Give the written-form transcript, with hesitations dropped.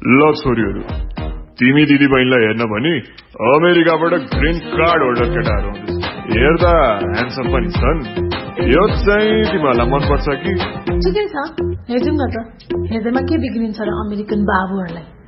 ल छोरीहरू, तिमी दिदी बहिनीलाई हेर्न भनी अमेरिकाबाट ग्रीन कार्ड होल्डर केटाहरू आउँदैछ। हेर्दा ह्यान्डसम पनि छन्। यो चाहिँ तिमीहरूलाई मनपर्छ कि? ठिकै छ, हेरौँ न त। हेर्दैमा के बिग्रिन्छ र अमेरिकन बाबुहरूलाई।